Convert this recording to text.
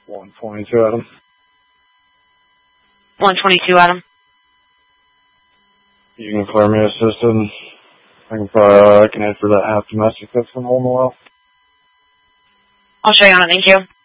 122, Adam. 122, Adam. You can clear me assisted. I can head for that half domestic that's from Hole in the Well. I'll show you on it, thank you.